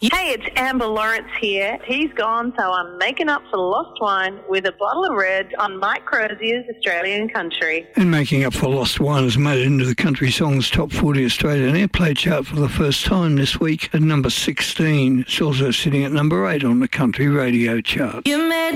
Hey, it's Amber Lawrence here. He's gone, so I'm making up for lost wine with a bottle of red on Mike Crozier's Australian Country. And making up for lost wine has made it into the Country Songs Top 40 Australian Airplay chart for the first time this week at number 16. It's also sitting at number 8 on the Country Radio chart. You made